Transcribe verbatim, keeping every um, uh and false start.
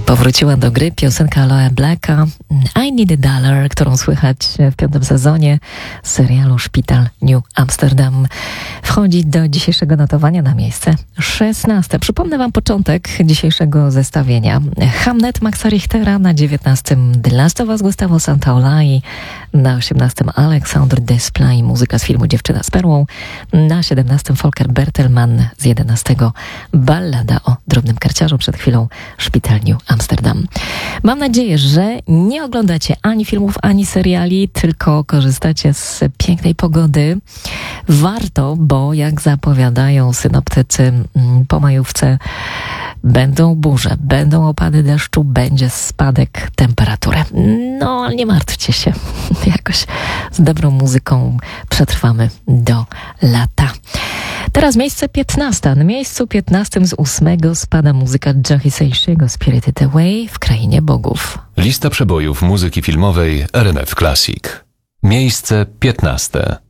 Powróciła do gry piosenka Aloe Blacka I Need a Dollar, którą słychać w piątym sezonie serialu Szpital New Amsterdam. Wchodzi do dzisiejszego notowania na miejsce szesnaste. Przypomnę wam początek dzisiejszego zestawienia. Hamnet Maxa Richtera na dziewiętnastym, The Last of Us Gustavo Santaolalla, na osiemnastym Alexandre Desplat, muzyka z filmu Dziewczyna z perłą, na siedemnastym Volker Bertelmann, z jedenastego ballada o drobnym karciarzu, przed chwilą Szpital New Amsterdam. Mam nadzieję, że nie oglądacie ani filmów, ani seriali, tylko korzystacie z pięknej pogody. Warto, bo jak zapowiadają synoptycy, po majówce będą burze, będą opady deszczu, będzie spadek temperatury. No, ale nie martwcie się. Jakoś z dobrą muzyką przetrwamy do lata. Teraz miejsce piętnaste. Na miejscu piętnastym z ósmego spada muzyka John Hisaishi'ego Spirited Away w Krainie Bogów. Lista przebojów muzyki filmowej R M F Classic. Miejsce piętnaste.